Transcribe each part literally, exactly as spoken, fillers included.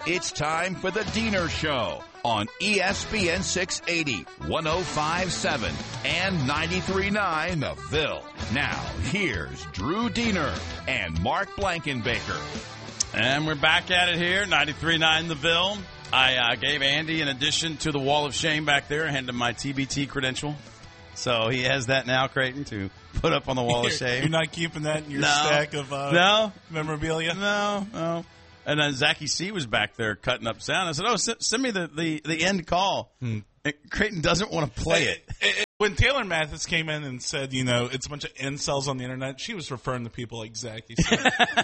It's time for the Diener Show on E S P N six eighty, one oh five point seven, and ninety-three point nine The Ville. Now, here's Drew Diener and Mark Blankenbaker. And we're back at it here, ninety-three point nine The Ville. I uh, gave Andy, in addition to the wall of shame back there, handed him my T B T credential. So he has that now, Creighton, to put up on the wall of shame. You're not keeping that in your no. stack of uh, no. memorabilia? No, no. And then Zachy C was back there cutting up sound. I said, oh, send, send me the, the, the end call. Hmm. Creighton doesn't want to play it. it, it. When Taylor Mathis came in and said, you know, it's a bunch of incels on the internet, she was referring to people like Zachy C.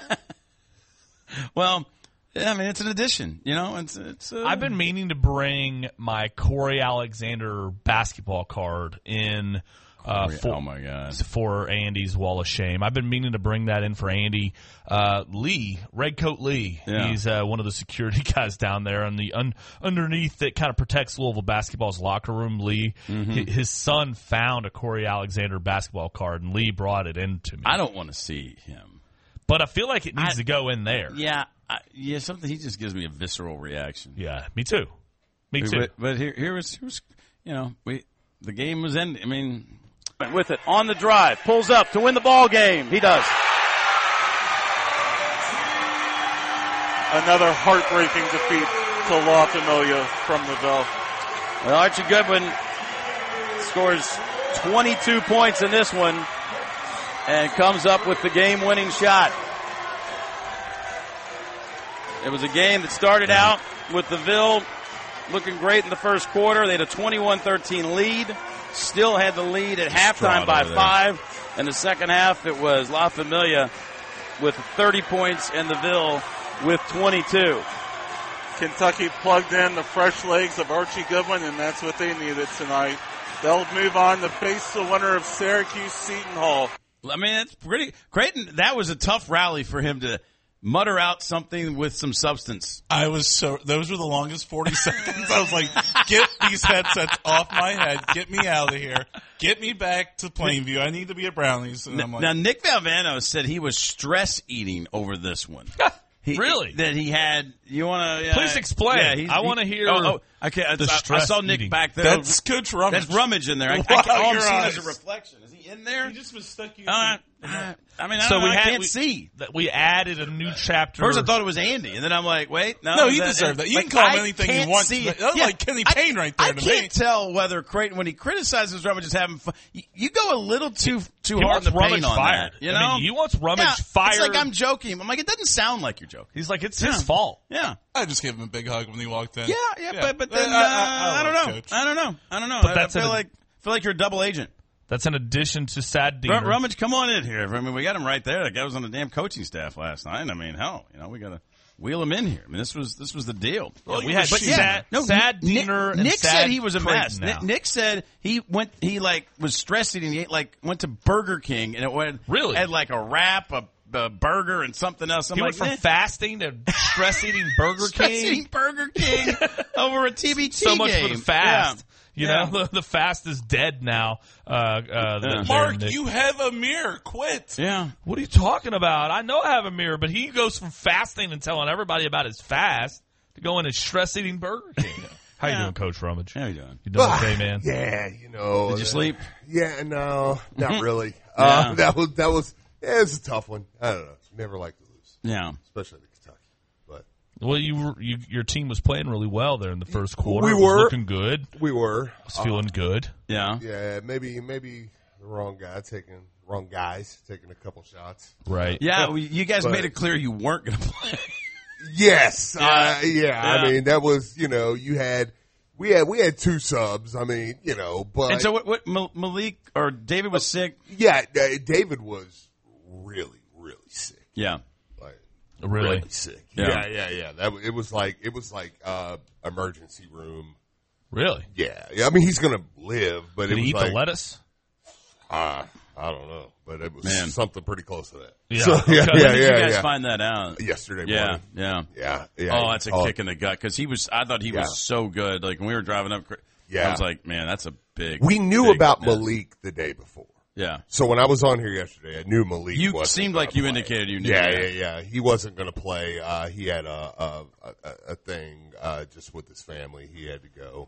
Well, yeah, I mean, it's an addition, you know. It's, it's. Uh, I've been meaning to bring my Corey Alexander basketball card in uh, Corey, for, oh my God. for Andy's Wall of Shame. I've been meaning to bring that in for Andy. Uh, Lee, Redcoat Lee, yeah. he's uh, one of the security guys down there on the un, underneath that kind of protects Louisville basketball's locker room. Lee, mm-hmm. his son found a Corey Alexander basketball card, and Lee brought it in to me. I don't want to see him. But I feel like it needs I, to go in there. Yeah, I, yeah. Something he just gives me a visceral reaction. Yeah, me too. Me too. But, but here, here was, here was, you know, we the game was ending. I mean, with it on the drive, pulls up to win the ball game. He does. Another heartbreaking defeat to La Familia from the Ville. Well, Archie Goodwin scores twenty-two points in this one. And comes up with the game-winning shot. It was a game that started out with the Ville looking great in the first quarter. They had a twenty-one thirteen lead. Still had the lead at halftime by five. In the second half, it was La Familia with thirty points and the Ville with twenty-two. Kentucky plugged in the fresh legs of Archie Goodwin, and that's what they needed tonight. They'll move on to face the winner of Syracuse Seton Hall. I mean, it's pretty Creighton. That was a tough rally for him to mutter out something with some substance. I was so, those were the longest forty seconds. I was like, get these headsets off my head. Get me out of here. Get me back to Plainview. I need to be at Brownies. And I'm like, now, Nick Valvano said he was stress eating over this one. He, really? That he had, you want to... Uh, Please explain. Yeah, I want to hear... Oh, oh, okay, I, the I, stress I saw Nick eating. back there. That's Coach Rummage. That's Rummage in there. I, Wow, I, all I'm your seeing eyes. is a reflection. Is he in there? He just mistook you. Uh, uh, I mean, I, so don't we know, I had, can't we, see. That we added a new chapter. First I thought it was Andy, and then I'm like, wait, no. No, he that, deserved that. You like, can call him I anything can't you want. See it. That's Yeah, like Kenny Payne I, right there I to can't me. tell whether Creighton, when he criticizes Rummage, is having fun. You, you go a little too too he hard wants in the paint Rummage on fired. that. You know? I mean, he wants Rummage yeah, fired. It's like I'm joking. I'm like, it doesn't sound like you're joking. He's like, it's Yeah. his fault. Yeah. I just gave him a big hug when he walked in. Yeah, yeah, Yeah. but but then I- uh, I- I, I- I don't love know. Coach. I don't know. I don't know. But I, that's I feel an- like feel like you're a double agent. That's an addition to Sad Ru- Diener. Rummage, come on in here. I mean, we got him right there. The guy was on the damn coaching staff last night. I mean, hell, you know, we got to wheel him in here. I mean, this was this was the deal. Yeah, we had But Sad, no, sad Nick, Diener and Nick sad said he was a mess. Creighton now. Nick, Nick said he went, he like was stress eating. He ate like went to Burger King and it went Really? had like a wrap, a, a burger, and something else. I'm He like, went from eh. fasting to stress eating Burger stress King. eating Burger King over a T B T So much game. for the fast. Yeah. You Yeah. know, the, the fast is dead now. Uh, uh, there, Mark, Nick. you have a mirror. Quit. Yeah. What are you talking about? I know I have a mirror, but he goes from fasting and telling everybody about his fast to going to stress eating Burger King. How Yeah. you doing, Coach Rummage? How you doing? You doing okay, man? Yeah, you know. Did you uh, sleep? Yeah, no, not really. Yeah. Uh, that was that was yeah, it was a tough one. I don't know. Never like to lose, Yeah. especially to Kentucky. But Well, you, were, you your team was playing really well there in the first quarter. We It was were. looking good. we were, Was feeling good. Yeah. yeah, maybe maybe the wrong guy taking wrong guys taking a couple shots. Right. Yeah, well, you guys But- made it clear you weren't going to play. Yes, Yeah. uh, yeah. Yeah. I mean, that was you know you had we had we had two subs. I mean, you know, but And so what, what Mal- Malik or David was sick? yeah, uh, David was really really sick. Yeah. Like Really? really sick. Yeah. Yeah, yeah, yeah. That it was like it was like uh, emergency room. Really? Yeah, yeah. I mean, he's gonna live, but Did it he was eat like the lettuce? uh, I don't know, but it was Man. something pretty close to that. Yeah. So, Okay. yeah, When yeah, did yeah, you guys yeah. find that out? Yesterday Yeah, morning. yeah. Yeah, yeah. Oh, that's a Oh, kick in the gut because he was. I thought he Yeah. was so good. Like when we were driving up, I Yeah. was like, man, that's a big. We knew big about miss. Malik the day before. Yeah. So when I was on here yesterday, I knew Malik. You wasn't seemed gonna like you play. indicated you knew. Yeah, that. yeah, yeah. He wasn't going to play. Uh, he had a a, a, a thing uh, just with his family. He had to go.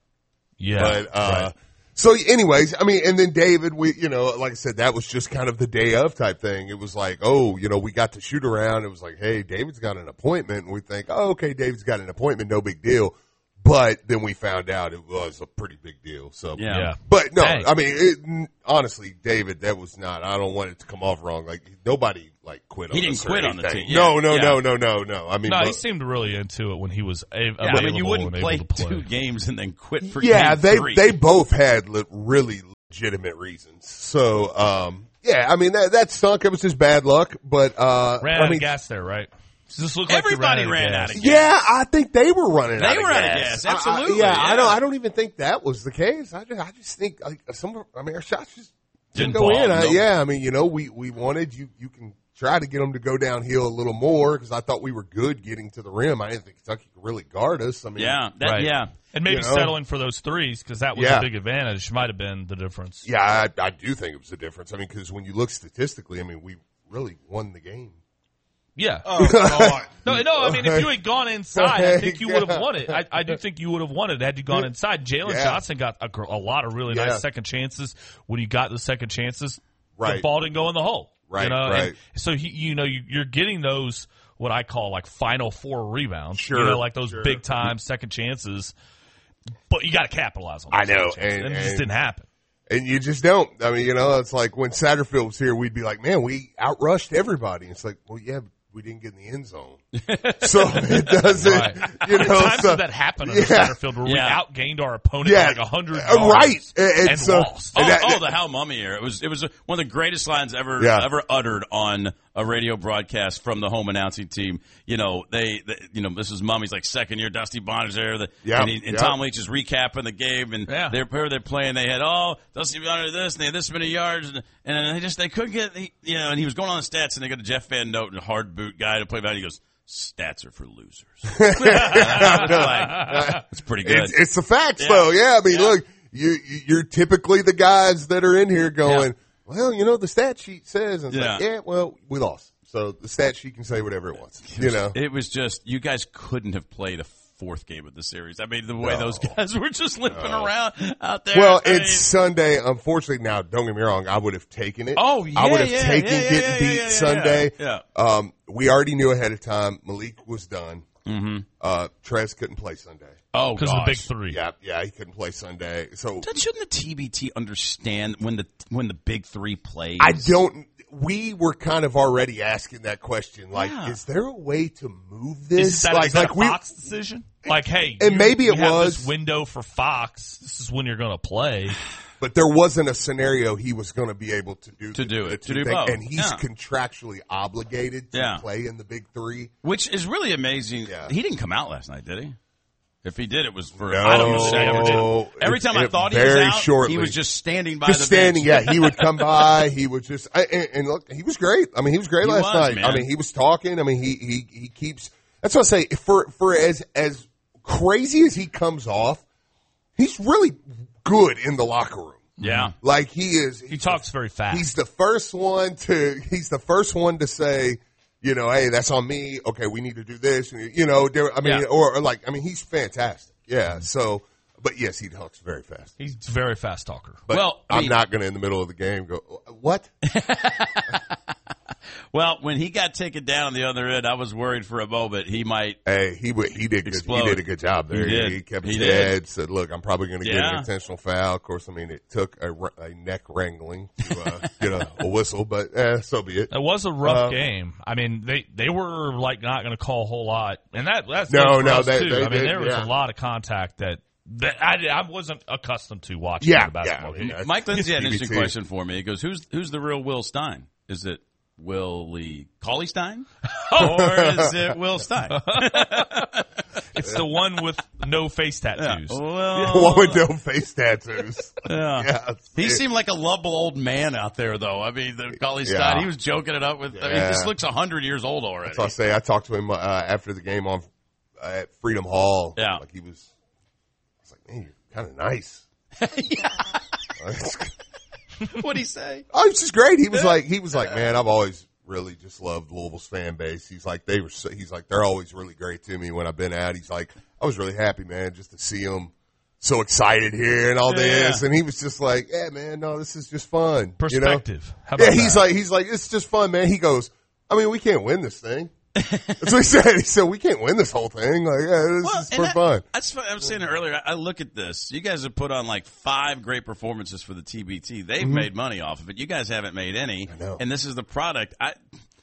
Yeah. But uh, right. so, anyways, I mean, and then David, we, you know, like I said, that was just kind of the day of type thing. It was like, oh, you know, we got to shoot around. It was like, hey, David's got an appointment, and we think, oh, okay, David's got an appointment, no big deal. But then we found out it was a pretty big deal. So, Yeah. Yeah. but no, Dang. I mean, it, honestly, David, that was not. I don't want it to come off wrong. Like nobody like quit. He on didn't us or quit on the anything. team. No, Yeah. no, Yeah. no, no, no, no. I mean, No, but- he seemed really into it when he was a- Yeah, available I mean, you wouldn't and play, able to play. two games and then quit for yeah, game they three. they both had le- really legitimate reasons. So, um, yeah, I mean that that stunk. It was just bad luck. But uh, Ran I out mean, of gas there, right? This looked like you Everybody ran, ran out out of of gas. yeah, I think they were running. They out were of out of gas. gas, I- I- absolutely, yeah, I yeah. don't. I don't even think that was the case. I just, I just think like some. of- I mean, our shots just didn't, Didn't go fall, in. I, nope. yeah, I mean, you know, we we wanted you. You can try to get them to go downhill a little more because I thought we were good getting to the rim. I didn't think Kentucky could really guard us. I mean, Yeah, that, Right. yeah. And maybe You know? settling for those threes because that was Yeah. a big advantage. Might have been the difference. yeah, I, I do think it was the difference. I mean, because when you look statistically, I mean, we really won the game. Yeah. Oh, God. No, no. I mean, if you had gone inside, I think you would have won it. I, I do think you would have won it had you gone inside. Jalen Yeah. Johnson got a, gr- a lot of really Yeah. nice second chances. When you got the second chances, the Right. ball didn't go in the hole. Right, You know? right. And so he, you know, you, you're getting those what I call like final four rebounds. Sure, You know, like those sure. big time second chances. But you got to capitalize on. Those I know, second chances. and- and it just and- didn't happen. And you just don't. I mean, you know, it's like when Satterfield was here, we'd be like, man, we outrushed everybody. It's like, well, yeah, but we didn't get in the end zone. So it doesn't, Right. you How know. many times so- did that happen in yeah. the center field where we Yeah. outgained our opponent Yeah. by like a hundred Uh, yards right. And- and and so- lost? Oh, And that- oh, the Hal Mummy era. It was it was one of the greatest lines ever Yeah. ever uttered on a radio broadcast from the home announcing team. You know, they, they you know, this is Mummy's like second year. Dusty Bonner's there, the, Yeah, and, he, and yeah. Tom Leach is recapping the game, and Yeah. they're where they're playing. They had oh, Dusty Bonner this, and they had this many yards, and, and they just they couldn't get, he, you know, and he was going on the stats, and they got a Jeff Van Noten, a hard boot guy to play back. And he goes, stats are for losers. like, it's pretty good. It's, it's the facts, Yeah. though. Yeah, I mean, Yeah. look, you, you- you're typically the guys that are in here going, well, you know, the stat sheet says, and it's like, Yeah. yeah, well, we lost. So the stat sheet can say whatever it wants, you know. It was just you guys couldn't have played a fourth game of the series. I mean, the way No. those guys were just limping around out there. Well, I it's mean, Sunday. Unfortunately, now don't get me wrong. I would have taken it. Oh, I would have yeah, yeah, taken yeah, yeah, getting yeah, beat yeah, yeah, Sunday. yeah. Um, we already knew ahead of time. Malik was done. Mm-hmm. Uh, Trez couldn't play Sunday. oh, Because of the gosh. big three. Yeah, yeah, he couldn't play Sunday. So Then shouldn't the T B T understand when the when the big three plays? I don't. We were kind of already asking that question. Like, Yeah. is there a way to move this? Is that, like, is that like a we. Fox decision? Like, hey, And you- maybe you it have was. this window for Fox. This is when you're going to play. But there wasn't a scenario he was going to be able to do To the- do the it, to two do thing- both. and he's Yeah. contractually obligated to Yeah. play in the big three. Which is really amazing. Yeah. He didn't come out last night, did he? If he did, it was for No, I don't know. Every, every it- time I it thought he was very out, shortly. he was just standing by Just the standing, bench. yeah. He would come by. He would just, I, and, and look, he was great. I mean, he was great He last was, night. man. I mean, he was talking. I mean, he he he keeps. That's what I say. For for as as crazy as he comes off, he's really good in the locker room. Yeah. Like he is. He talks very fast. He's the first one to. He's the first one to say, you know, hey, that's on me. Okay, we need to do this. You know, there, I mean, Yeah. or, or like, I mean, he's fantastic. Yeah. So, but yes, he talks very fast. He's a very fast talker. But Well, I I'm mean- not going to in the middle of the game go, what? Well, when he got taken down on the other end, I was worried for a moment he might. Hey, he would, he did good, he Explode. did a good job there. He did. He kept He his did. head. Said, "Look, I'm probably going to get an Yeah. intentional foul." Of course, I mean it took a, wr- a neck wrangling to uh, get a, a whistle, but eh, so be it. It was a rough Uh, game. I mean, they, they were like not going to call a whole lot, and that that's No, good for no, us, they- too. they I mean, did, there was yeah. a lot of contact that, that I, I wasn't accustomed to watching Yeah, the basketball yeah, I mean, game. that's- Mike Lindsay had an T B T. interesting question for me. He goes, "Who's who's the real Will Stein? Is it Willie Cauley Stein, or is it Will Stein?" It's the one with no face tattoos. Well, One with no face tattoos. yeah. Yeah, He it- seemed like a lovable old man out there, though. I mean, the Cauley Yeah. Stein, he was joking it up with. I mean, he Yeah. just looks a hundred years old already. So I say I talked to him uh, after the game on uh, at Freedom Hall. Yeah. like he was. I was like, man, you're kind of nice. What'd he say? Oh, it's just great. He was like, he was like, man, I've always really just loved Louisville's fan base. He's like, they were, so, he's like, they're always really great to me when I've been out. He's like, I was really happy, man, just to see them so excited here and all Yeah, this. yeah. And he was just like, yeah, man, no, this is just fun. Perspective. You know? How about yeah, he's that? like, he's like, it's just fun, man. He goes, I mean, we can't win this thing. That's what he said. He said, we can't win this whole thing. Like, yeah, this Well, is and for that- fun. That's what I was saying earlier. I look at this. You guys have put on like five great performances for the T B T. They've made money off of it. You guys haven't made any. Mm-hmm. I know. And this is the product. I,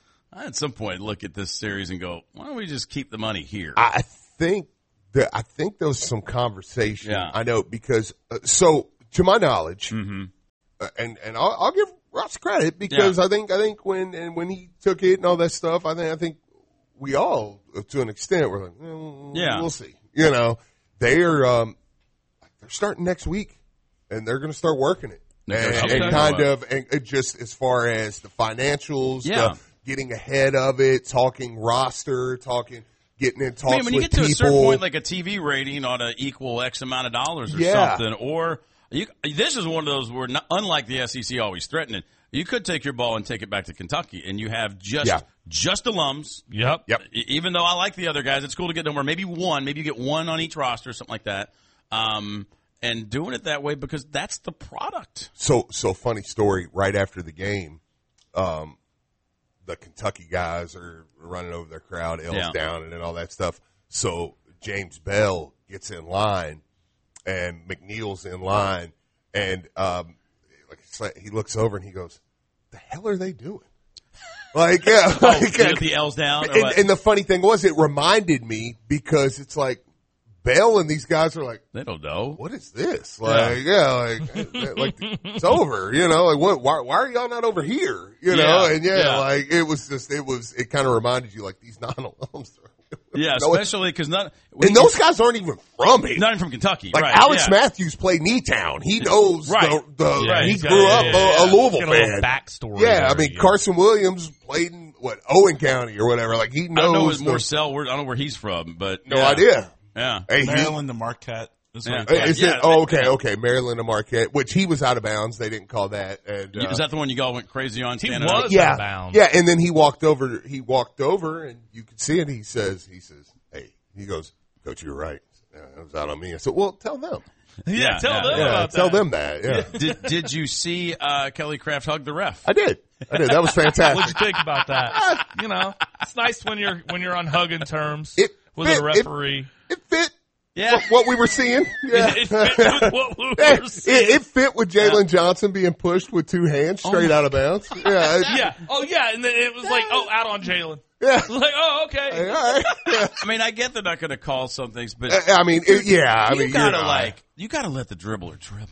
I at some point look at this series and go, why don't we just keep the money here? I think that I think there was some conversation. Yeah. I know because uh, so to my knowledge, mm-hmm. uh, and and I'll, I'll give Ross credit because Yeah. I think I think when and when he took it and all that stuff, I think I think we all to an extent were like, mm, Yeah. we'll see. You know, they're um they're starting next week and they're going to start working it. And, Okay. and kind of, and it just as far as the financials, Yeah. the getting ahead of it, talking roster, talking, getting in talks I mean, when you with get to people. a certain point, like a T V rating ought to equal X amount of dollars or Yeah. something, or you, this is one of those where, not, unlike the S E C always threatening, you could take your ball and take it back to Kentucky, and you have just Yeah. just alums. Yep. Yep. E- Even though I like the other guys, it's cool to get number maybe one, maybe you get one on each roster, something like that. Um, and doing it that way because that's the product. So, so funny story. Right after the game, um, the Kentucky guys are running over their crowd, L's Yeah. down, and then all that stuff. So James Bell gets in line, and McNeil's in line, and um, like it's like he looks over and he goes, "The hell are they doing?" Like, yeah, like, You get the L's down. Or and, what? and the funny thing was, it reminded me because it's like Bell and these guys are like, they don't know. what is this? Like, yeah, like, like it's over, you know, like what, why, why are y'all not over here? You know? Yeah, And yeah, yeah. like it was just, it was, it kind of reminded you like these non-alums. Yeah, No, it- especially because not when and you- those guys aren't even from here. not even from Kentucky. Like right, Alex yeah. Matthews played Newtown. He knows Right. the, the Yeah, he he's got- grew yeah, up yeah, a, yeah. a Louisville He's got a little fan. backstory Yeah, there, I mean, yeah. Carson Williams played in what, Owen County or whatever. Like he I don't know knows his the- Morcell. Where, I don't know where he's from, but no yeah. idea. Yeah. Hey, he- Maryland to Marquette. Is Yeah. what he Is Yeah, it? Oh, okay, yeah. okay. Maryland and Marquette, which he was out of bounds. They didn't call that. And uh, Is that the one you all went crazy on? He standing was. up? yeah, out of bounds. yeah. And then he walked over. He walked over, and you could see it. He says, "He says, hey." He goes, "Coach, you're right. Yeah, it was out on me." I said, "Well, tell them. Yeah, Yeah, tell yeah, them Yeah, about tell that. them that. Yeah, did Did you see uh, Kelly Craft hug the ref? I did. I did. That was What'd fantastic. you think about that? You know, it's nice when you're when you're on hugging terms It with fit- a referee. It fit Yeah. what, what we were seeing. Yeah, It fit with what we Yeah, were it, seeing. it fit with Jalen Johnson being pushed with two hands straight out of bounds. Yeah, it- Yeah. Oh, yeah. And then it was like, oh, out on Jalen. yeah. It was like, oh, okay. All right. Yeah. I mean, I get they're not going to call some things, but I mean, it, yeah. I you mean, gotta you're, like you gotta let the dribbler dribble.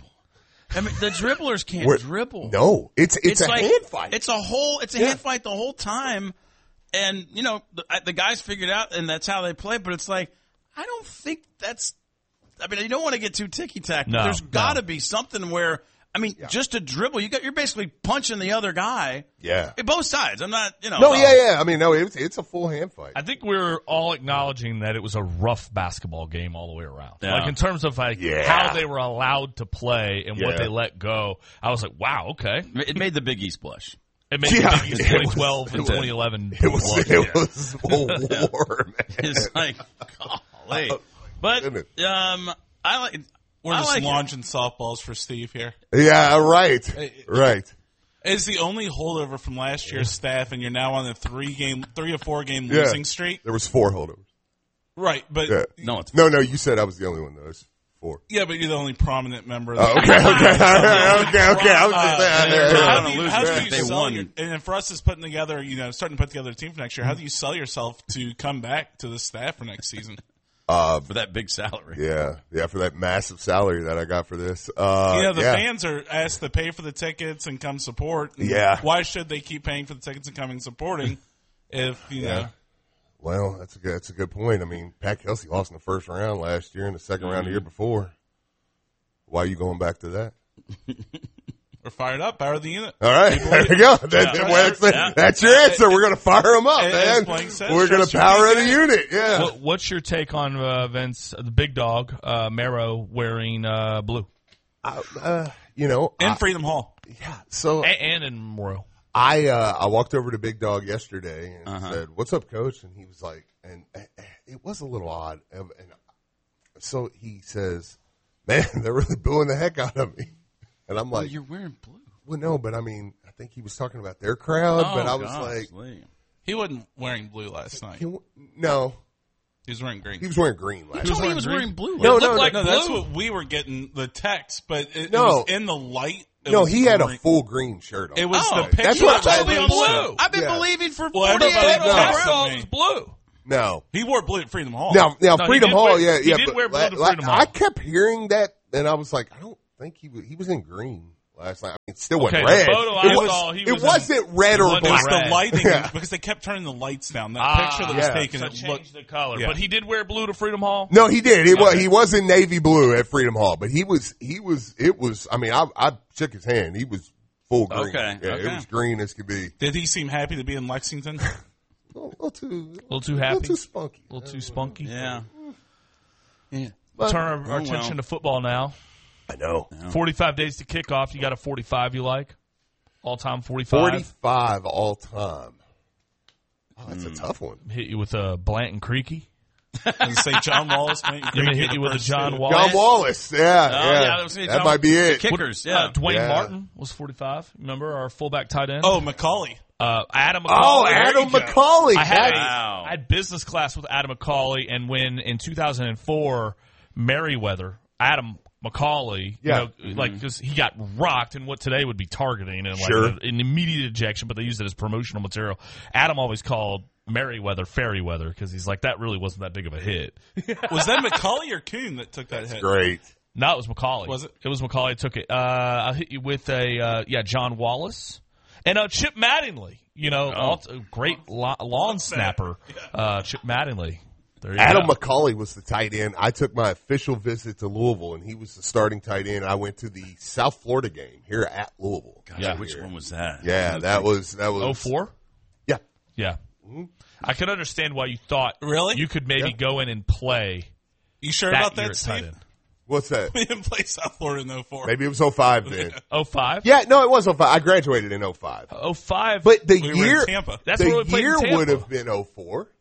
I mean, the dribblers can't We're- dribble. No, it's it's, a like hand fight. It's a whole. It's a Yeah. hand fight the whole time, and you know the, the guys figured out, and that's how they play. But it's like I don't think that's. I mean, you don't want to get too ticky tack. No, There's got to no. be something where. I mean, just to dribble, you got you're basically punching the other guy. Yeah. At both sides. I'm not, you know. No, uh, yeah, yeah. I mean, no, it's it's a full hand fight. I think we're all acknowledging that it was a rough basketball game all the way around. Yeah. Like in terms of like Yeah. how they were allowed to play and what Yeah. they let go. I was like, wow, okay. It made the Big East blush. It made Yeah, the Big East it twenty was- twelve it and was- twenty eleven. It was blood. it was a war, man. It's like, golly. But Isn't it? um, I like. We're I just like it. launching softballs for Steve here. Yeah, right, right. It's the only holdover from last year's staff, and you're now on a three game, three or four game Yeah. losing streak. There was four holdovers. Right, but Yeah. yeah. No, it's No, no, you said I was the only one. Though. It's four. but you're the only prominent member. Of Oh, the okay, okay, all right, okay, okay. I was just saying. Uh, yeah, they're yeah. How gonna do you, lose how that. do you They sell won. your, and for us, is putting together, you know, starting to put together a team for next year. How do you sell yourself to come back to the staff for next season? for that big salary. Yeah, yeah, for that massive salary that I got for this. Uh, you know, the yeah. fans are asked to pay for the tickets and come support. And Yeah. Why should they keep paying for the tickets and coming supporting if, you Yeah. know, Well, that's a good, that's a good point. I mean, Pat Kelsey lost in the first round last year and the 2nd round the year before. Why are you going back to that? we're fired up, power of the unit. All right, there you go. That, Yeah. well, that's, the- Yeah. that's your answer. We're going to fire them up, As man. Blank says, We're going trust to your power P the K. unit. Yeah. What, what's your take on uh, Vince, the big dog, uh, Marrow wearing uh, blue? Uh, uh, you know, In I, Freedom Hall. yeah. So And, and in Memorial. I uh, I walked over to Big Dog yesterday and Uh-huh. said, "What's up, Coach?" And he was like, and uh, it was a little odd. And, and so he says, "Man, they're really booing the heck out of me." And I'm Well, like, you're wearing blue. "Well, no, but I mean, I think he was talking about their crowd." Oh, but I was gosh, like, Lee. He wasn't wearing blue last night. Can we, "No, He was wearing green. he was wearing green last He told night." me he was wearing blue. No, It no, looked like no, blue. that's what we were getting the text, but it, No. it was in the light. It No, was he had a green. full green shirt on. It was Oh, the picture. that's what that I was told blue. blue. I've been Yeah. believing for Well, forty-eight everybody hours. knows. First off, me. it's blue. No, He wore blue at Freedom Hall. now now No, he Freedom did Hall, wear- yeah, he yeah. did but wear blue like- to Freedom like, I Hall. kept hearing that, and I was like, I don't think he was. He was in green last night. I mean, it still Okay, wasn't the red. photo I it was, saw, he it was in- wasn't red it or wasn't It was black. the red. lighting Yeah. because they kept turning the lights down. That Ah, picture that was yeah. taken, So it change looked. the color. Yeah. But he did wear blue to Freedom Hall? No, he did. He was Okay. he was in navy blue at Freedom Hall, but he was he was it was. I mean, I I shook his hand. He was full green. Okay, Yeah, okay. it was green as could be. Did he seem happy to be in Lexington? A little, little too, A little too a happy? little too spunky. A little too spunky? Yeah. Yeah. But- Turn our, our Oh, well. attention to football now. I know. forty-five days to kick off. You got a forty-five you like? All-time forty-five? Forty-five all time. Oh, that's a tough one. Hit you with a Blanton Creaky? And say John Wallace. Might I'm going to hit you with a John Wallace. Wallace. John Wallace. Yeah, Oh, yeah, yeah. that was me, that John- might be it. Kickers, Uh, yeah. Dwayne Yeah. Martin was forty-five. Remember our fullback tight end? Oh, Macaulay. Uh, Adam McCauley. Oh, There Adam you go. McCauley. I had, Wow. I had business class with Adam McCauley, and when in two thousand four, Merriweather, Adam McCauley, Yeah. you know, like just he got rocked in what today would be targeting and like Sure. an, an immediate ejection, but they used it as promotional material. Adam always called Merriweather Fairyweather because he's like, that really wasn't that big of a hit. Was that Macaulay or Kuhn that took that hit? Great. No, it was McCauley. Was it? It was McCauley that took it. Uh, I'll hit you with a, uh, yeah, John Wallace. And uh, Chip Mattingly, you know, Oh. all, great lo- lawn snapper, uh, Chip Mattingly. There you Adam go. McCauley was the tight end. I took my official visit to Louisville, and he was the starting tight end. I went to the South Florida game here at Louisville. Yeah, Right which here. one was that? Yeah, that was that was oh four? Yeah, Yeah. I can understand why you thought Really? you could maybe Yeah. go in and play You sure that about year that, at tight Steve? end. what's that? We didn't play South Florida in oh four. Maybe it was oh five then. oh five? Yeah, no, it was oh five. I graduated in oh five. oh five. But the We were year in Tampa. That's where we the played in year Tampa. would have been oh four.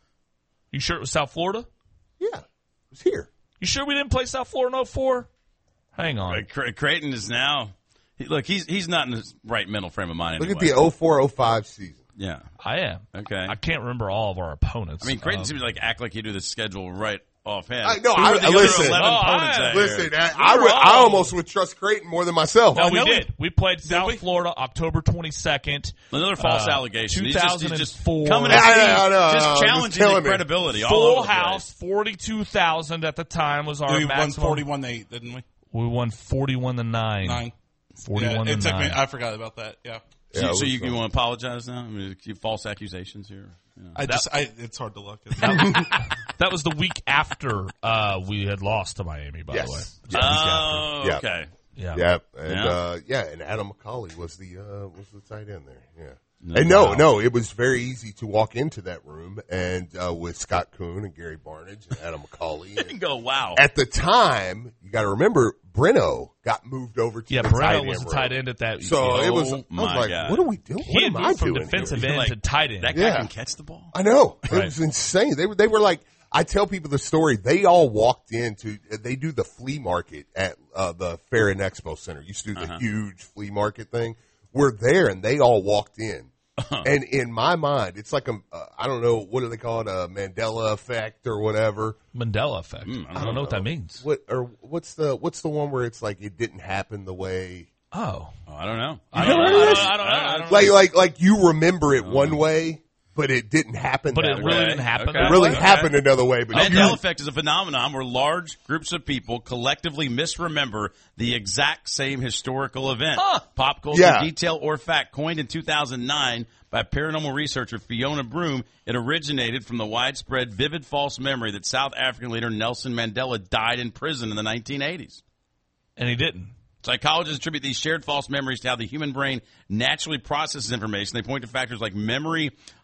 You sure it was South Florida? Yeah, it was here. You sure we didn't play South Florida in oh four? Hang on. Right, Cre- Creighton is now. He, look, he's he's not in his right mental frame of mind. Look anyway. at the oh four oh five season. Yeah. I am. Okay. I can't remember all of our opponents. I mean, Creighton Um, seems like act like you do the schedule right offhand. I- no, Who I- were the I- other listen. eleven Oh, opponents I- that year? Listen, I, I, We're would, I all- almost would trust Creighton more than myself. No, we know did. We played South we? Florida October twenty-second. Another false Uh, allegation. He's just, he's just two thousand four. coming I at know, Steve, I know, I know. just Just challenging killing the me. credibility. all Full over the house, forty-two thousand at the time was our We won maximum. forty-one to eight, didn't we? We won forty-one to nine. Nine. forty-one Yeah, it to took nine. me. I forgot about that. Yeah. place. Yeah, So, it so was you, fun. you want to apologize now? I mean, you false accusations here. You know. I just. I. It's hard to look. That was the week after uh, we had lost to Miami, by Yes. the way. Yes. Oh, Yeah. okay. Yeah. Yeah, and Yeah. uh, yeah, and Adam McCauley was the uh, was the tight end there. Yeah, and no, no, it was very easy to walk into that room and uh, with Scott Kuhn and Gary Barnage and Adam McCauley. And And go, wow. at the time, you got to remember, Breno got moved over to Yeah, the tight Breno end was the room. tight end at that. So it was. I Oh, was my like, God. what are we doing? he What had am I moved from doing defensive here? end Like, to tight end. That guy Yeah. can catch the ball. I know. It Right. was insane. They were they were like, I tell people the story. They all walked into, they do the flea market at uh, the Fair and Expo Center. Used to do the Uh-huh. huge flea market thing. We're there and they all walked in. And in my mind, it's like a, uh, I don't know, what do they call it? A Mandela effect or whatever. Mandela effect. Mm, I, don't know what that means. What, or what's the, what's the one where it's like it didn't happen the way, Oh. Oh, I don't know. I don't know. I don't, I don't know. I don't know. like, like, like you remember it one way, but it didn't happen But that it way. really didn't happen. Okay. It that really way. happened another way, but Mandela you, effect is a phenomenon where large groups of people collectively misremember the exact same historical event. Huh. Pop culture Yeah. detail or fact coined in two thousand nine by paranormal researcher Fiona Broom. It originated from the widespread vivid false memory that South African leader Nelson Mandela died in prison in the nineteen eighties. And he didn't. Psychologists attribute these shared false memories to how the human brain naturally processes information. They point to factors like memory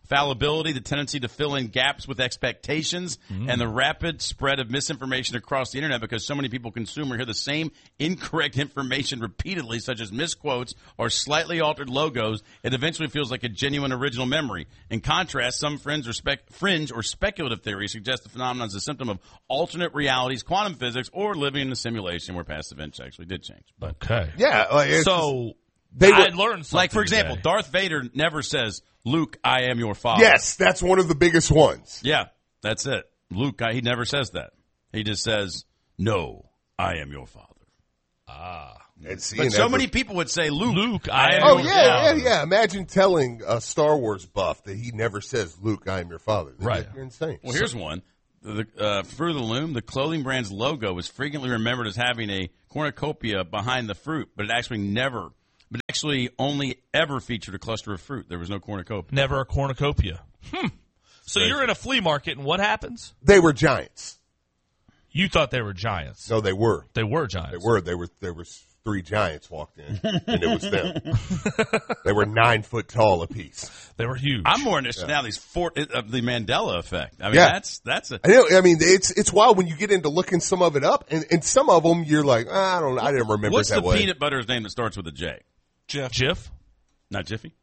fallibility, the tendency to fill in gaps with expectations, mm. and the rapid spread of misinformation across the internet because so many people consume or hear the same incorrect information repeatedly, such as misquotes or slightly altered logos. It eventually feels like a genuine original memory. In contrast, some fringe or, spec- fringe or speculative theories suggest the phenomenon is a symptom of alternate realities, quantum physics, or living in a simulation where past events actually did change. But okay. Yeah. Like, it's so they I were, learned something. Like, for example, today. Darth Vader never says, Luke, I am your father. yes, that's one of the biggest ones. Yeah, that's it. Luke, I, he never says that. He just says, no, I am your father. Ah. And see, But and so that's many a- people would say, Luke, Luke, I I am am Oh, your yeah, father. yeah, yeah. Imagine telling a Star Wars buff that he never says, Luke, I am your father. Right. You're insane. Well, here's one. The, uh, Fruit of the Loom, the clothing brand's logo is frequently remembered as having a cornucopia behind the fruit, but it actually never, but it actually only ever featured a cluster of fruit. There was no cornucopia. Never a cornucopia. Hmm. So you're in a flea market, and what happens? They were giants. You thought they were giants. No, they were. They were giants. They were. They were. There was three giants walked in, and it was them. They were nine foot tall apiece. They were huge. I'm more interested now these four of the Mandela effect. I mean, Yeah. that's that's a. I know. I mean, it's it's wild when you get into looking some of it up, and, and some of them you're like, ah, I don't. I didn't remember What's it that the way. peanut butter's name that starts with a J? Jeff. Jif? Not Jiffy.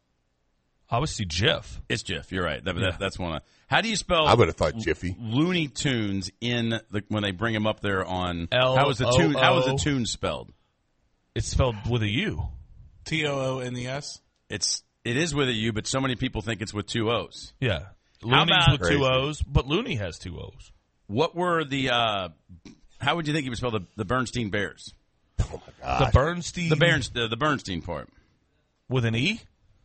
I would see Jif. It's Jif. You're right. That, Yeah. that, that's one. Of, how do you spell? I would have thought Jiffy. Looney Tunes in the when they bring them up there on L how was the tune? O O. How was the tune spelled? It's spelled with a U. T O O N E S. It's it is with a U, but so many people think it's with two O's. Yeah. How Looney's about- with two Crazy. O's, but Looney has two O's. What were the? Uh, how would you think you would spell the, the Bernstein Bears? The Bernstein The Bernst, the, the Bernstein part. with an E?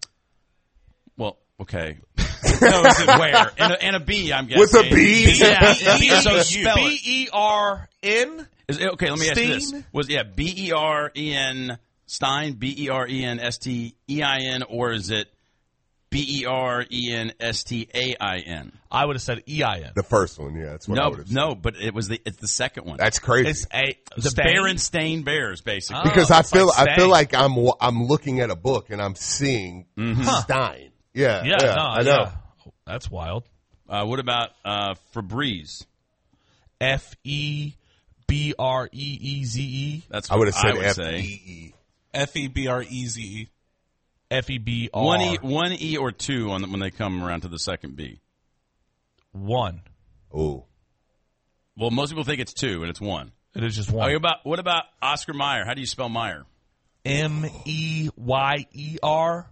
Well, okay. No, is it Where and a, and a B? I'm guessing With a B? Yeah. B- so spell B it. E R N? Is it- okay, let me ask you this: Steen? was yeah B E R E N Stein, B E R E N S T E I N, or is it B E R E N S T A I N? I would have said E I N. The first one, yeah, that's what I No, would have said. no, but it was the it's the second one. That's crazy. It's a the Stain? Berenstain Bears, basically. Oh. because I it's feel like I feel Stein. like I'm I'm looking at a book and I'm seeing Stein. Yeah, Yeah, yeah, no, I know. yeah. That's wild. Uh, what about uh, Febreze? F E B R E E Z E. That's I what would have said would F say. E E. F E B R E Z E. F E B R. One E, one E or two on the, when they come around to the second B. One. Oh, Well, most people think it's two, and it's one. It is just Oh, one. what about what about Oscar Mayer? How do you spell Meyer? M E Y E R.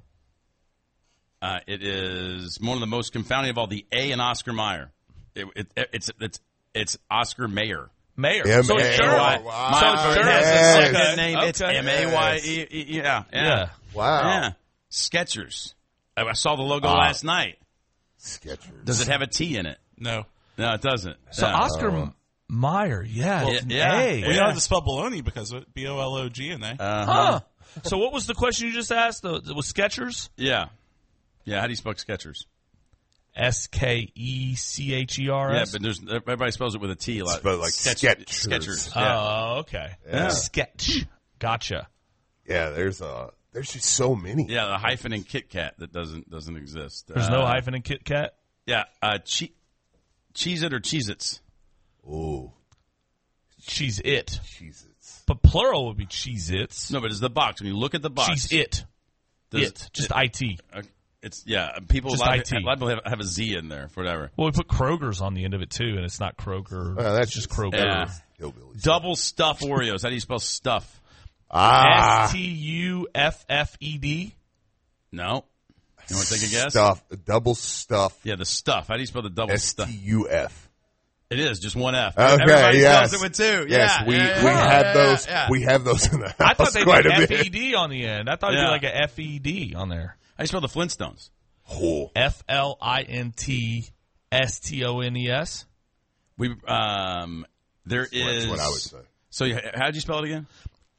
Uh, it is one of the most confounding of all. The A in Oscar Mayer. It, it, it's it's it's Oscar Mayer. Mayor. M So A it's Y. Sherlock. Wow. So Mine it's has Sherlock. a Yes. second Okay. name. It's Okay. M A Y E. E- Yeah, Yeah. yeah, wow. yeah. Skechers. I I saw the logo Ah. last night. Skechers. Does it have a T in it? No. No, it doesn't. So Yeah. Oscar Meyer, yeah, Well, it's an yeah. A. We Yeah. had to spell baloney because of it. B O L O G N A. Huh. So what was the question you just asked? The, it was Skechers? Yeah, yeah. How do you spell Skechers? S K E C H E R Yeah, S? but there's everybody spells it with a T. A lot. Spelled like Sketch- Skechers. Skechers. Yeah. Oh, okay. Yeah. Sketch. Gotcha. Yeah, there's a there's just so many. Yeah, the hyphen in Kit Kat that doesn't doesn't exist. There's Uh, no hyphen in Kit Kat? Yeah, uh, che- Cheez It or Cheez Its. Oh, Cheese It. Jesus. But plural would be Cheese Its. No, but it's the box. When you look at the box, Cheese It. does- It. Just I T. uh, it's yeah. People a Just lot, I of, T. a lot of people have, have a Z in there for whatever. Well, we put Kroger's on the end of it, too, and it's not Kroger. Uh, that's it's just just- Kroger. Yeah. Hillbillies. Double stuff Oreos. How do you spell stuff? Ah, S T U F F E D. No. You want to take a guess? stuff, double stuff. Yeah, the stuff. How do you spell the double S stuff? T U F. It is just one F. Okay, Everybody yes. spells it with two. Yes, yeah, we yeah, yeah, we yeah, have yeah, those. yeah. We have those in the house I thought they'd quite be a F bit. E D on the end. I thought it'd Yeah. be like a F E D on there. How do you spell the Flintstones? Oh, F L I N T S T O N E S. We um there is that's what I would say. So you, how did you spell it again?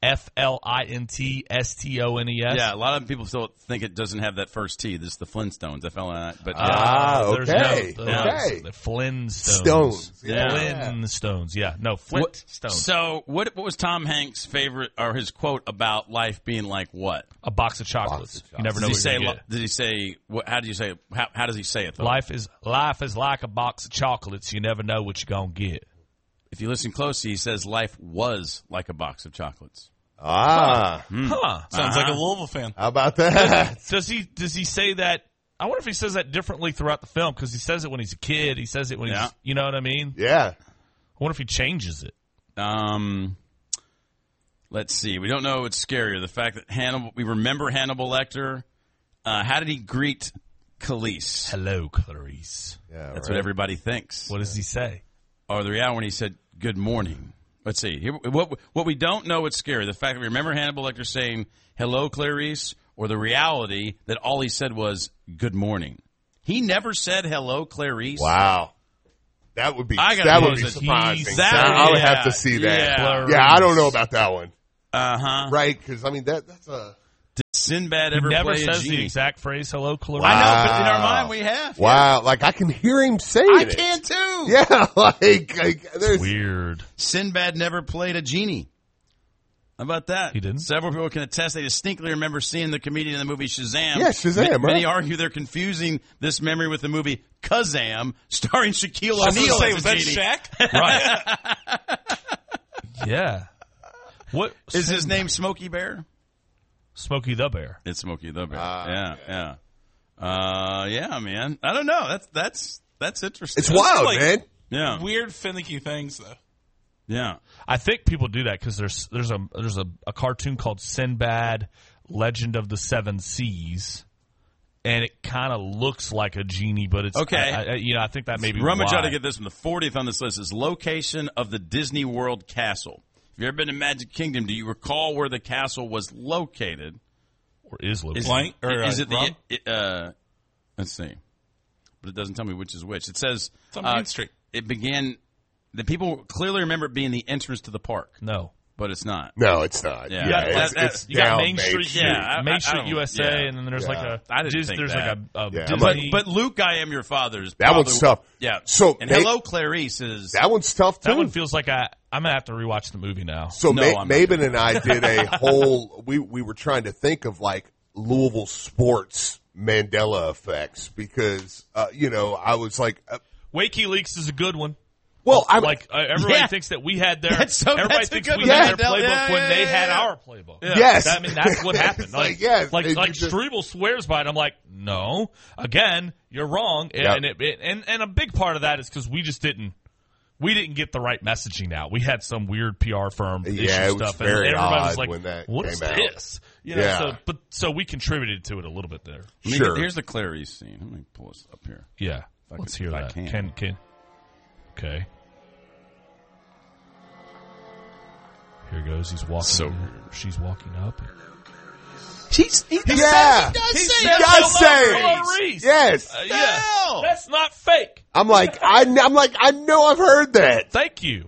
F L I N T S T O N E S. Yeah, a lot of people still think it doesn't have that first T. This is the Flintstones. F L I. But yeah. Ah, There's okay. no- okay. The Flintstones. Stones. Yeah. Flintstones. Yeah. No, What- Flintstones. So, what what was Tom Hanks' favorite or his quote about life being like what? A box of chocolates. Box of You never know Did he what say? you're gonna get. Did he say? What, how did you say? How, how does he say it? Though? Life is life is like a box of chocolates. You never know what you're gonna get. If you listen closely, he says life was like a box of chocolates. Ah, Huh? Sounds like a Louisville fan. how about that? Does he does he say that? I wonder if he says that differently throughout the film because he says it when he's a kid. He says it when Yeah. he's, you know what I mean? Yeah. I wonder if he changes it. Um, let's see. We don't know what's scarier: the fact that Hannibal. We remember Hannibal Lecter. Uh, how did he greet Khalees? Hello, Clarice. Yeah, That's right. what everybody thinks. What does he say? Or the reality when he said good morning. Let's see. Here, what what we don't know what's scary: the fact that we remember Hannibal Lecter saying hello, Clarice, or the reality that all he said was good morning. He never said hello, Clarice. Wow. That would be I gotta that know would be that surprising. he's- I that- would yeah, have to see that. yeah. Yeah, I don't know about that one. Uh huh. Right? Because I mean that that's a Did Sinbad He ever never play a says genie? the exact phrase "Hello, Clarice." I know, but in our Wow. mind we have. wow. Like I can hear him saying I it. can too. Yeah, like, like there's Weird. Sinbad never played a genie. How about that? He didn't? Several people can attest they distinctly remember seeing the comedian in the movie Shazam. Yeah, Shazam, Ma- Many right. argue they're confusing this memory with the movie Kazam, starring Shaquille I was going to O'Neal say, as was a that genie. Shaq? Right. Yeah. What Is his name Smokey Bear? Smokey the Bear? It's Smokey the Bear. Ah, yeah, yeah. Uh, yeah, man. I don't know. That's that's that's interesting. it's wild, like- man. Yeah, Weird, finicky things, though. yeah. I think people do that because there's there's a there's a, a cartoon called Sinbad, Legend of the Seven Seas, and it kind of looks like a genie, but it's Okay. I, I, you know, I think that may be Rummage why. ought to get this one. The fortieth on this list is location of the Disney World castle. Have you ever been to Magic Kingdom? Do you recall where the castle was located? or is located. Is, Blank- or, is uh, it the? rum? It, uh, let's see, but it doesn't tell me which is which. It says It's on uh, Main Street. It began. The people clearly remember it being the entrance to the park, No. but it's not. No, it's not. Yeah. Yeah, You got- it's, that- that- it's You got down Main Street, Street. Yeah, I- I- Main I Street don't- U S A, yeah. and then there's like Yeah. a I didn't Dis- think there's that. like a, a Yeah, I'm Disney. like- But Luke, I am your father is That one's probably- tough. Yeah. So and they- Hello Clarice is That one's tough too. that one feels like I I'm gonna have to rewatch the movie now. So No, Ma- I'm not. Maven and I did a whole. We we were trying to think of like Louisville sports Mandela effects because uh, you know I was like, uh, WikiLeaks is a good one. well, I'm Like uh, everybody Yeah. thinks that we had their That's so- everybody that's a thinks good we one. had their Yeah, playbook yeah, when yeah, they yeah, had yeah. our playbook. Yes. I mean that's what happened. It's Like, like, yes, like and like you just- Struble swears by it. I'm like, no. Again, you're wrong. And Yep. and, it, it, and and a big part of that is because we just didn't we didn't get the right messaging out. We had some weird P R firm issue Yeah, it was stuff, very and everybody was odd like, when that "What is came out." this?" You know. Yeah. So, but so we contributed to it a little bit there. Let me Sure. get- here's the Clarice scene. Let me pull this up here. Yeah. I Let's can- hear if I that. can. Can can. Okay. Here goes. He's walking. So she's walking up. She's he, yeah, he does he say does hello, say it. Hello, Reese. Yes. Uh, yeah. Hell. That's not fake. I'm like I I'm like I know I've heard that. Thank you.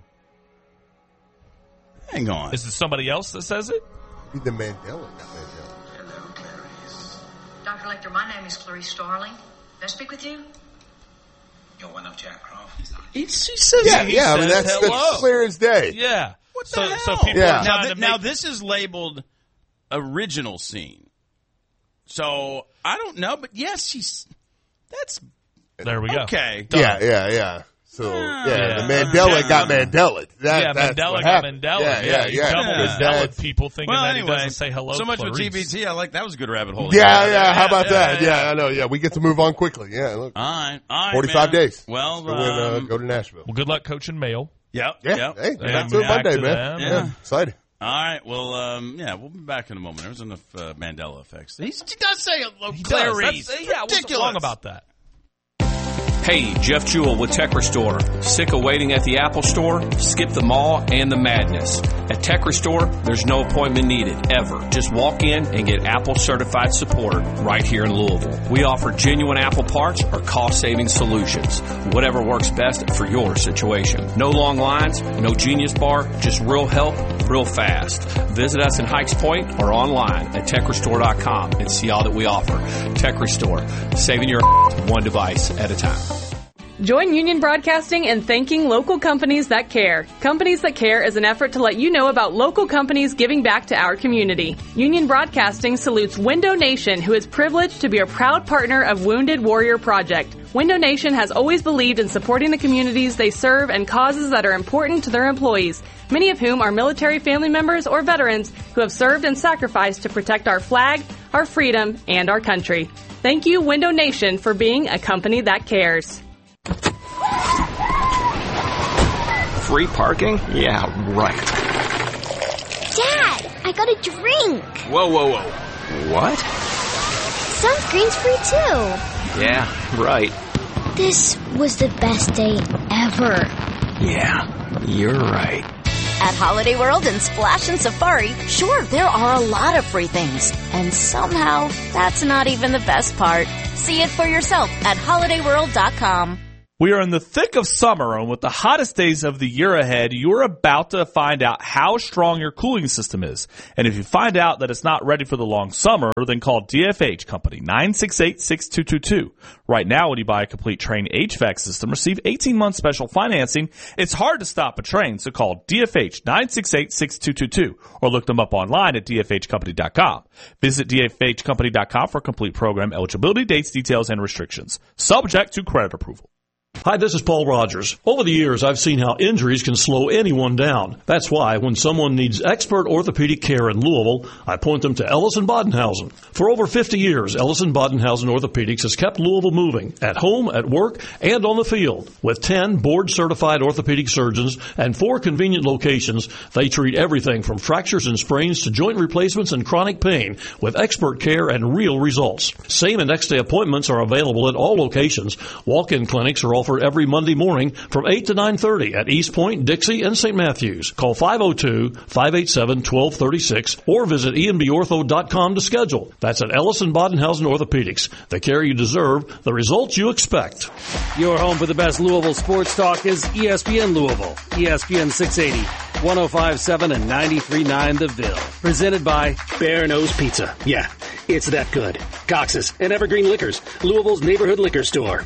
Hang on. Is it somebody else that says it? Be the Mandela, not Mandela. Hello, Clarice. Doctor Lecter, my name is Clarice Starling. May I speak with you? You're one of Jack Croft. He, she says Yeah, he yeah. I mean says that's, hello. that's clear as day. Yeah. What so, the so hell? people Yeah. are Now, trying th- to now make, this is labeled original scene. So I don't know, but yes, she's that's there we go. okay. Yeah, yeah, yeah. So Ah. yeah, the Yeah. Mandela Yeah. got Mandela. That, yeah, that's Mandela what got happened. Mandela. Yeah, yeah, you yeah. double Yeah. Mandela people thinking Well, that anyway, he doesn't say hello. so much with Clarice. G B T. I like that was a good rabbit hole. Yeah, yeah. How about yeah, that? yeah, Yeah, I know. Yeah, we get to move on quickly. Yeah, look, All right, all right. forty-five man. days. Well, So when, uh, um, go to Nashville. Well, good luck coaching Mail. yep, Yeah, yep. hey, And back to it back Monday, to man. them. Yeah, Yeah. excited. All right. Well, um, yeah, we'll be back in a moment. There's enough uh, Mandela effects. He, he does say hello, He does. Clarice. That's- yeah, I wasn't Ridiculous. wrong about that. Hey, Jeff Jewell with Tech Restore. Sick of waiting at the Apple Store? Skip the mall and the madness. At Tech Restore, there's no appointment needed, ever. Just walk in and get Apple certified support right here in Louisville. We offer genuine Apple parts or cost-saving solutions. Whatever works best for your situation. No long lines, no Genius Bar, just real help, real fast. Visit us in Hikes Point or online at tech restore dot com and see all that we offer. Tech Restore, saving your one device at a time. Join Union Broadcasting in thanking local companies that care. Companies That Care is an effort to let you know about local companies giving back to our community. Union Broadcasting salutes Window Nation, who is privileged to be a proud partner of Wounded Warrior Project. Window Nation has always believed in supporting the communities they serve and causes that are important to their employees, many of whom are military family members or veterans who have served and sacrificed to protect our flag, our freedom, and our country. Thank you, Window Nation, for being a company that cares. Free parking? Yeah, right. Dad, I got a drink. Whoa, whoa, whoa. What? Sunscreen's free too. Yeah, right. This was the best day ever. Yeah, you're right. At Holiday World and Splash and Safari, sure, there are a lot of free things. And somehow, that's not even the best part. See it for yourself at holiday world dot com. We are in the thick of summer, and with the hottest days of the year ahead, you're about to find out how strong your cooling system is. And if you find out that it's not ready for the long summer, then call D F H Company, nine six eight, six two two two. Right now, when you buy a complete Trane H V A C system, receive eighteen months special financing. It's hard to stop a train, so call D F H, nine six eight, six two two two, or look them up online at d f h company dot com. Visit d f h company dot com for complete program eligibility, dates, details, and restrictions. Subject to credit approval. Hi, this is Paul Rogers. Over the years, I've seen how injuries can slow anyone down. That's why when someone needs expert orthopedic care in Louisville, I point them to Ellison Bodenhausen. For over fifty years, Ellison Bodenhausen Orthopedics has kept Louisville moving, at home, at work, and on the field. With ten board-certified orthopedic surgeons and four convenient locations, they treat everything from fractures and sprains to joint replacements and chronic pain with expert care and real results. Same and next-day appointments are available at all locations. Walk-in clinics are offered every Monday morning from eight to nine thirty at East Point, Dixie, and Saint Matthews. Call five oh two, five eight seven, one two three six or visit e n b ortho dot com to schedule. That's at Ellison Bodenhausen Orthopedics. The care you deserve, the results you expect. Your home for the best Louisville sports talk is E S P N Louisville. E S P N six eighty, one oh five point seven and ninety-three point nine The Ville. Presented by Bear Nose Pizza. Yeah, it's that good. Cox's and Evergreen Liquors, Louisville's neighborhood liquor store.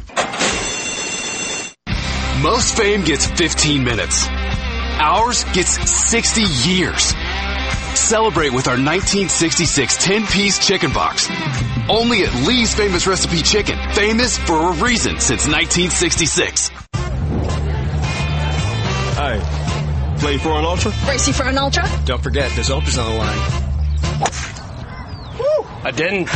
Most fame gets fifteen minutes. Ours gets sixty years. Celebrate with our nineteen sixty-six ten-piece chicken box. Only at Lee's Famous Recipe Chicken. Famous for a reason since nineteen sixty-six. Hi. Play for an Ultra? Racing for an Ultra? Don't forget, there's Ultras on the line. Woo! I didn't.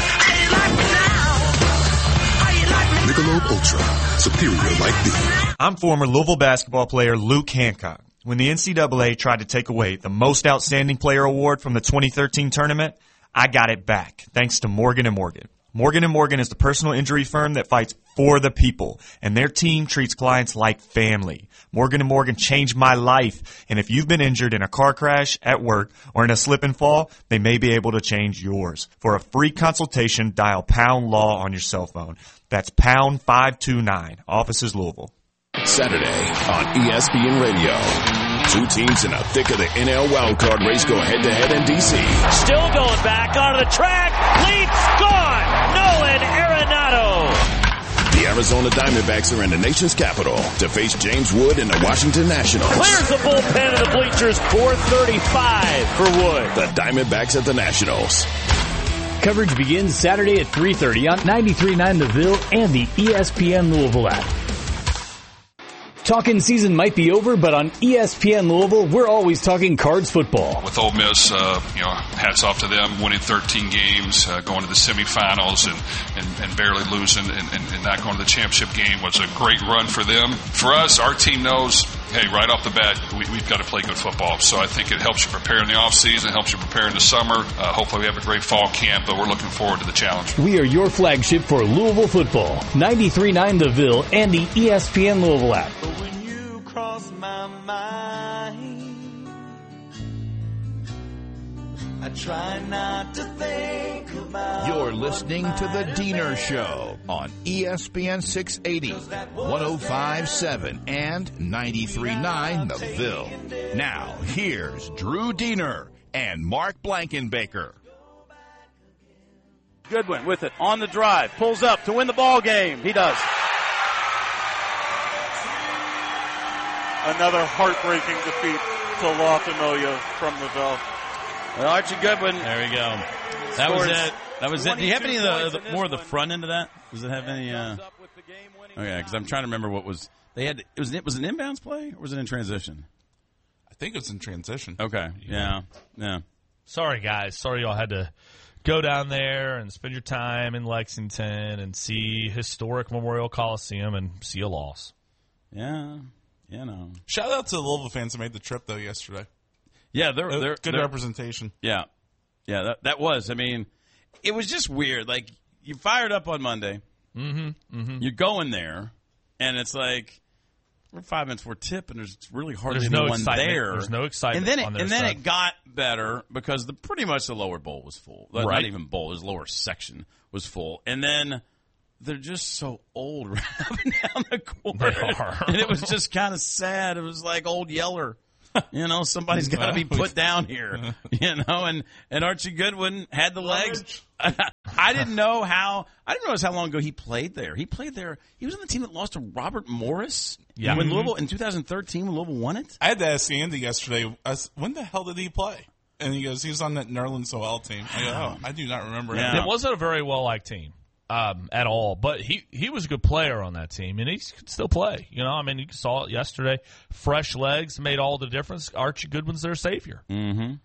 Michelob Ultra. Superior like beer. I'm former Louisville basketball player Luke Hancock. When the N C double A tried to take away the Most Outstanding Player award from the twenty thirteen tournament, I got it back, thanks to Morgan and Morgan. Morgan and Morgan is the personal injury firm that fights for the people, and their team treats clients like family. Morgan and Morgan changed my life, and if you've been injured in a car crash, at work, or in a slip and fall, they may be able to change yours. For a free consultation, dial pound law on your cell phone. That's pound five two nine. Offices Louisville. Saturday on E S P N Radio. Two teams in the thick of the N L wildcard race go head-to-head in D C. Still going back onto the track. Leaps gone. Nolan Arenado. The Arizona Diamondbacks are in the nation's capital to face James Wood and the Washington Nationals. Clears the bullpen of the bleachers. four thirty-five for Wood. The Diamondbacks at the Nationals. Coverage begins Saturday at three thirty on ninety-three point nine The Ville and the E S P N Louisville app. Talking season might be over, but on E S P N Louisville, we're always talking Cards football. With Ole Miss, uh, you know, hats off to them, winning thirteen games, uh, going to the semifinals, and, and, and barely losing, and, and, and not going to the championship game was a great run for them. For us, our team knows hey, right off the bat, we, we've got to play good football. So I think it helps you prepare in the off season, helps you prepare in the summer. Uh, hopefully we have a great fall camp, but we're looking forward to the challenge. We are your flagship for Louisville football. ninety-three point nine The Ville and the E S P N Louisville app. But when you cross my mind, I try not to think about. You're listening to The Diener Show on E S P N six eighty, one oh five point seven, and ninety-three point nine The Ville. Now, here's Drew Diener and Mark Blankenbaker. Goodwin with it on the drive, pulls up to win the ball game. He does. Another heartbreaking defeat to La Familia from the Ville. Well, Archie Goodwin. There we go. That was it. That was it. Do you have any of the, the more of the front end of that? Does it have any? Uh... Okay, because I'm trying to remember what was they had. It was it was an inbounds play or was it in transition? I think it was in transition. Okay. Yeah. Yeah. Sorry, guys. Sorry y'all had to go down there and spend your time in Lexington and see historic Memorial Coliseum and see a loss. Yeah. You know. Shout out to the Louisville fans who made the trip though yesterday. Yeah, they're, they're good they're, representation. Yeah, yeah, that that was. I mean, it was just weird. Like you fired up on Monday, mm-hmm, mm-hmm. you're going there, and it's like we're five minutes before tip, and there's really hardly there's no anyone excitement. there. There's no excitement. And then it, on their and then side. it got better because the pretty much the lower bowl was full. Right. Not even bowl, his lower section was full, and then. They're just so old right up and down the court. They are. And it was just kind of sad. It was like old Yeller. You know, somebody's got to be put down here. You know, and, and Archie Goodwin had the legs. I didn't know how – I didn't realize how long ago he played there. He played there – he was on the team that lost to Robert Morris yeah. when mm-hmm. Louisville in two thousand thirteen when Louisville won it. I had to ask Andy yesterday, I was, when the hell did he play? And he goes, he was on that Nerlens Noel team. I go, oh, I do not remember yeah. him. It wasn't a very well-liked team. Um, at all, but he, he was a good player on that team, and he could still play. You know, I mean, you saw it yesterday. Fresh legs made all the difference. Archie Goodwin's their savior. Mm-hmm.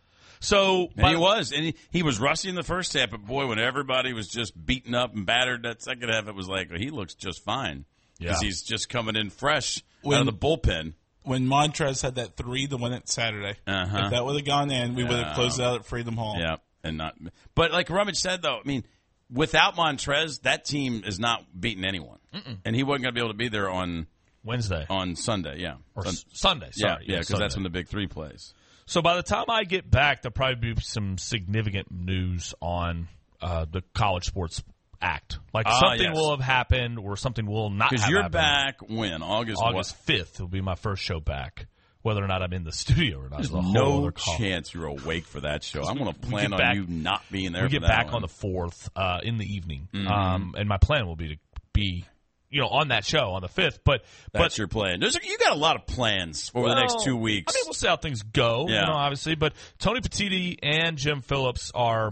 So and he was, and he, he was rusty in the first half, but boy, when everybody was just beaten up and battered, that second half, it was like well, he looks just fine because yeah. he's just coming in fresh when, out of the bullpen. When Montrez had that three to win it Saturday, uh-huh. if that would have gone in, we yeah. would have closed it out at Freedom Hall. Yeah, and not, but like Rummage said, though, I mean. Without Montrez, that team is not beating anyone, Mm-mm. and he wasn't going to be able to be there on Wednesday, on Sunday, yeah, or Sun- s- Sunday. Sorry, yeah, because yeah, that's when the big three plays. So by the time I get back, there'll probably be some significant news on uh, the College Sports Act. Like ah, something yes. will have happened, or something will not. Because have you're happened. back when August August fifth will be my first show back. Whether or not I'm in the studio or not, there's a whole no other call. chance you're awake for that show. I'm going to plan on back, you not being there. We for get that back one. on the fourth uh, in the evening, mm-hmm. um, and my plan will be to be, you know, on that show on the fifth. But that's but, your plan. There's, you got a lot of plans over well, the next two weeks. I mean, we'll see how things go. Yeah. You know, obviously, but Tony Petitti and Jim Phillips are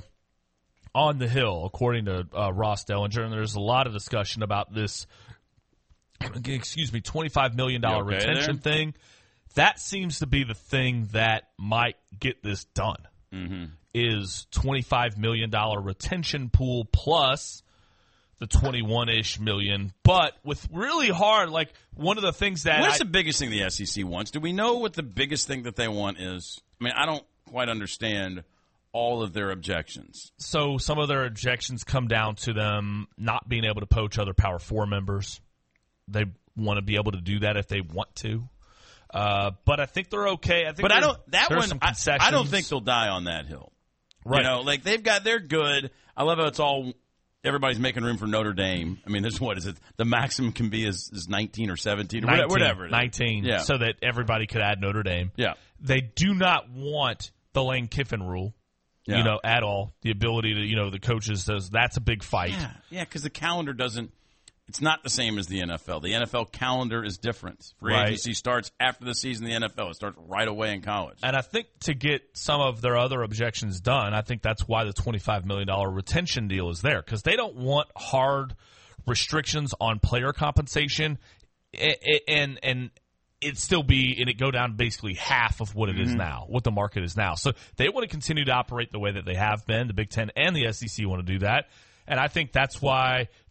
on the Hill, according to uh, Ross Dellinger, and there's a lot of discussion about this. Excuse me, twenty-five million dollar okay retention there? thing. That seems to be the thing that might get this done. Mm-hmm. Is twenty-five million dollar retention pool plus the twenty-one-ish million, but with really hard, like one of the things that What's I, the biggest thing the S E C wants? Do we know what the biggest thing that they want is? I mean, I don't quite understand all of their objections. So some of their objections come down to them not being able to poach other Power Four members. They want to be able to do that if they want to. Uh, but I think they're okay. I think but I don't. That one, some I, concessions. I don't think they'll die on that hill. Right. You know, like they've got. They're good. I love how it's all. Everybody's making room for Notre Dame. I mean, this what is it? The maximum can be is, is nineteen or seventeen or nineteen, whatever. It is. nineteen. Yeah. So that everybody could add Notre Dame. Yeah. They do not want the Lane Kiffin rule. Yeah. You know, at all. The ability to, you know, the coaches says that's a big fight. Yeah, yeah, because the calendar doesn't. It's not the same as the N F L. The N F L calendar is different. Free Right. agency starts after the season. The N F L it starts right away in college. And I think to get some of their other objections done, I think that's why the twenty-five million dollars retention deal is there, because they don't want hard restrictions on player compensation, and and it still be and it go down basically half of what it is Mm-hmm. now, what the market is now. So they want to continue to operate the way that they have been. The Big Ten and the S E C want to do that. And I think that's why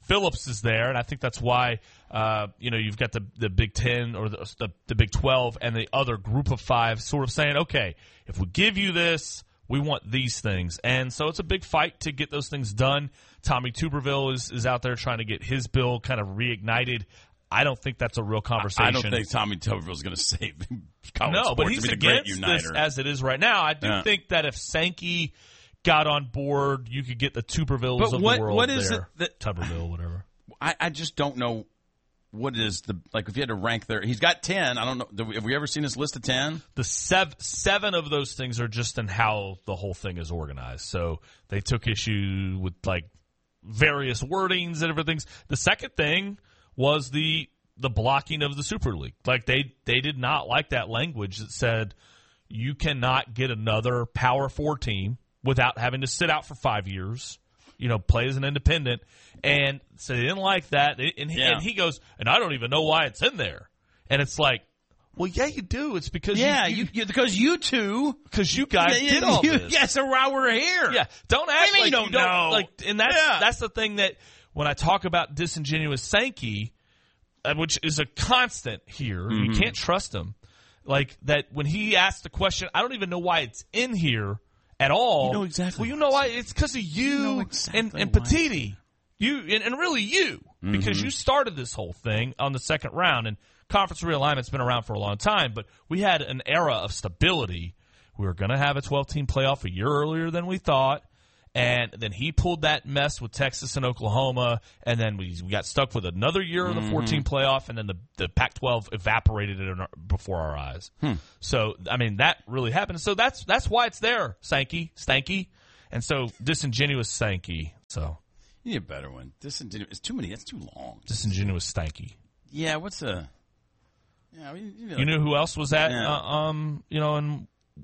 Phillips is there, and I think that's why uh, you know you've got the the Big Ten or the, the the Big twelve and the other group of five sort of saying, okay, if we give you this, we want these things, and so it's a big fight to get those things done. Tommy Tuberville is is out there trying to get his bill kind of reignited. I don't think that's a real conversation. I don't think Tommy Tuberville is going to save college no, sports. but he's to be the great against uniter. this as it is right now. I do Yeah. think that if Sankey got on board, you could get the Tubervilles But of what- the world what is there. it that- Tuberville, whatever. I, I just don't know what is the like. If you had to rank there, he's got ten. I don't know. Have we ever seen his list of ten? The sev- seven of those things are just in how the whole thing is organized. So they took issue with like various wordings and everything. The second thing was the the blocking of the Super League. Like they they did not like that language that said you cannot get another Power Four team without having to sit out for five years. You know, play as an independent, and so they didn't like that. And he, Yeah. and he goes, and I don't even know why it's in there. And it's like, well, yeah, you do. It's because Yeah, you, you, you because you two, because you guys Yeah, did all you, this. Yeah, so why we're here? Yeah, don't act What do you mean like you don't know? Like, and that's Yeah. that's the thing that when I talk about disingenuous Sankey, uh, which is a constant here, you Mhm. can't trust him. Like that when he asked the question, I don't even know why it's in here at all. You know exactly Well, you know why? It's because of you, know exactly and, and why. Petiti. You and, and really you, because Mhm. you started this whole thing on the second round, and conference realignment's been around for a long time, but we had an era of stability. We were going to have a twelve-team playoff a year earlier than we thought, and then he pulled that mess with Texas and Oklahoma, and then we, we got stuck with another year of the Mhm. fourteen playoff, and then the, the Pac twelve evaporated it in our, before our eyes. Hmm. So, I mean, that really happened. So that's that's why it's there, Sankey, Stanky, and so disingenuous Sankey. So You need a better one. Disingenuous. It's too many. That's too long. disingenuous Stanky. Yeah. What's a? Yeah. We, you know, You knew who else was at, Yeah. uh, um, you know, in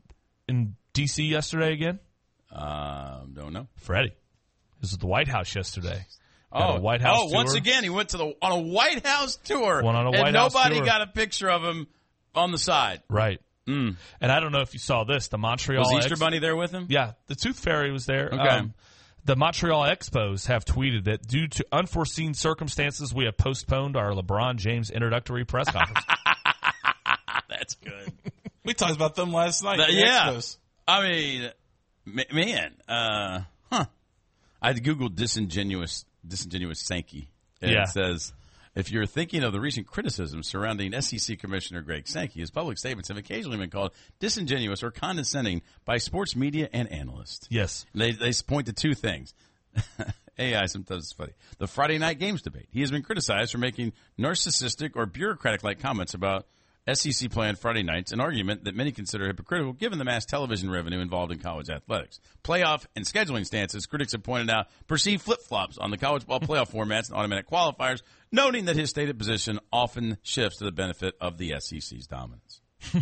in D C yesterday again? Um, don't know. Freddie. He was at the White House yesterday. Oh, Got a White House oh! Once tour. again, he went to the on a White House tour. Went on a and White House nobody tour. got a picture of him on the side. Right. Mm. And I don't know if you saw this. The Montreal Was Easter Ex- Bunny there with him? Yeah, the Tooth Fairy was there. Okay. Um, the Montreal Expos have tweeted that due to unforeseen circumstances, we have postponed our LeBron James introductory press conference. That's good. We talked about them last night. That- the yeah. Expos. I mean, ma- man, uh, huh? I googled disingenuous disingenuous Sankey. And Yeah. It says, if you're thinking of the recent criticism surrounding S E C Commissioner Greg Sankey, his public statements have occasionally been called disingenuous or condescending by sports media and analysts. Yes. They they point to two things. A I sometimes it's funny. The Friday night games debate. He has been criticized for making narcissistic or bureaucratic-like comments about S E C play on Friday nights, an argument that many consider hypocritical given the mass television revenue involved in college athletics. Playoff and scheduling stances, critics have pointed out perceived flip-flops on the college ball playoff formats and automatic qualifiers, noting that his stated position often shifts to the benefit of the S E C's dominance.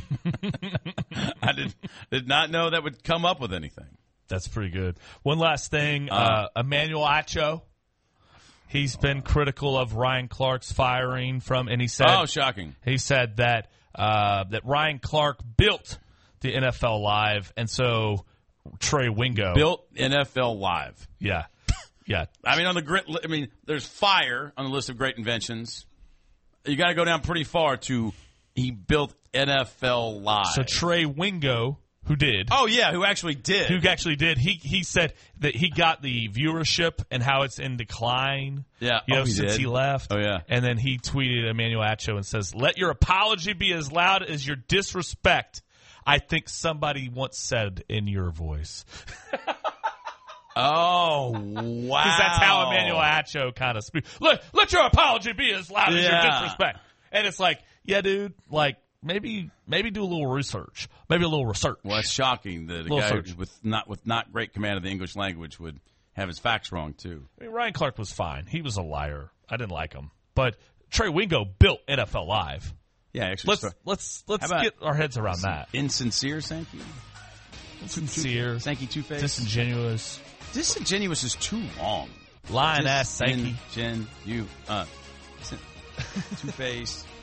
I did, did not know that would come up with anything. That's pretty good. One last thing, uh, Emmanuel Acho. He's been critical of Ryan Clark's firing from, and he said, Oh, shocking. He said that uh, that Ryan Clark built the N F L Live, and so Trey Wingo Built N F L Live. Yeah, yeah. I mean, on the grit. I mean, there's fire on the list of great inventions. You got to go down pretty far to he built N F L Live. So Trey Wingo, who did? Oh yeah, who actually did? Who actually did? He he said that he got the viewership and how it's in decline. Yeah, you know, oh, he since did? he left. Oh yeah, and then he tweeted Emmanuel Acho and says, "Let your apology be as loud as your disrespect." I think somebody once said in your voice. Oh, wow. Because that's how Emmanuel Acho kind of speaks. Let, let your apology be as loud as your Yeah. disrespect. And it's like, yeah, dude, like, maybe maybe do a little research. Maybe a little research. Well, it's shocking that a Little guy search. with not with not great command of the English language would have his facts wrong, too. I mean, Ryan Clark was fine. He was a liar. I didn't like him. But Trey Wingo built N F L Live. Yeah, actually. Let's sorry. let's let's How about get our heads around that. Insincere Sankey? Sincere. Sankey Two-Face? Disingenuous. Disingenuous is too long. Lying ass Sankey. Gen, you, uh, Two-Face.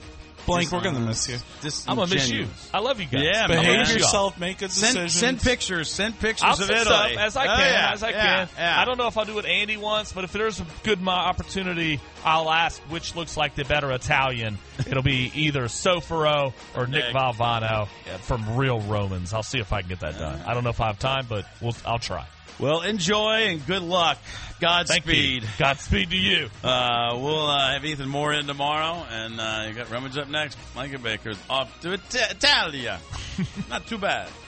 Blank, we're gonna miss you. I'm gonna miss you. I love you guys. Yeah, behave man. yourself. Make good send, decisions. send pictures. Send pictures I'll of send Italy stuff as I Oh, can, yeah, as I yeah, can. yeah. I don't know if I'll do what Andy wants, but if there's a good mo- opportunity, I'll ask which looks like the better Italian. It'll be either Soforo or Nick Valvano from Real Romans. I'll see if I can get that done. I don't know if I have time, but we'll, I'll try. Well, enjoy and good luck. Godspeed. Godspeed to you. Uh, we'll uh, have Ethan Moore in tomorrow, and uh, you got Rummage up next. Micah Baker's off to Ita- Italia. Not too bad.